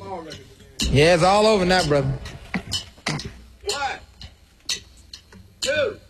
Yeah, it's all over now, brother. 1, 2.